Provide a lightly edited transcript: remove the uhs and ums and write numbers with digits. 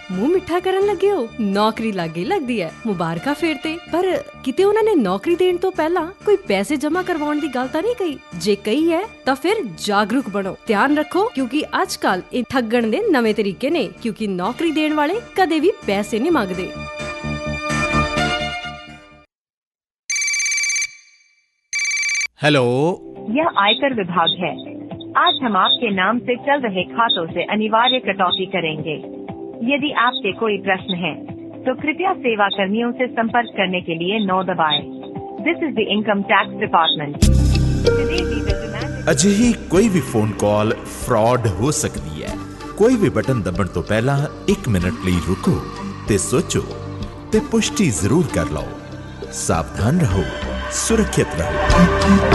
ਮੂੰਹ ਮਿੱਠਾ ਕਰਨ ਲੱਗੇ ਹੋ? ਨੌਕਰੀ ਲੱਗ ਗਈ ਲੱਗਦੀ ਹੈ, ਮੁਬਾਰਕਾਂ ਫੇਰ ਤੇ। ਪਰ ਕਿਤੇ ਉਹਨਾਂ ਨੇ ਨੌਕਰੀ ਦੇਣ ਤੋਂ ਪਹਿਲਾਂ ਕੋਈ ਪੈਸੇ ਜਮ੍ਹਾਂ ਕਰਵਾਉਣ ਦੀ ਗੱਲ ਤਾਂ ਨਹੀਂ ਕਹੀ? ਜੇ ਕਹੀ ਹੈ ਤਾਂ ਫਿਰ ਜਾਗਰੂਕ ਬਣੋ, ਧਿਆਨ ਰੱਖੋ, ਕਿਉਂਕਿ ਅੱਜ ਕੱਲ ਇਹ ਠੱਗਣ ਦੇ ਨਵੇਂ ਤਰੀਕੇ ਨੇ, ਕਿਉਂਕਿ ਨੌਕਰੀ ਦੇਣ ਵਾਲੇ ਕਦੇ ਵੀ ਪੈਸੇ ਨਹੀਂ ਮੰਗਦੇ। हेलो, यह आयकर विभाग है। आज हम आपके नाम से चल रहे खातों से अनिवार्य कटौती करेंगे। यदि आपके कोई प्रश्न है तो कृपया सेवा कर्मियों से संपर्क करने के लिए 9 दबाएं। This is the income tax department. अजिही कोई भी फोन कॉल फ्रॉड हो सकती है। कोई भी बटन दबण तो पहला 1 मिनट ਲਈ रुको ते सोचो ते पुष्टि जरूर कर लो। सावधान रहो, सुरक्षित रहो।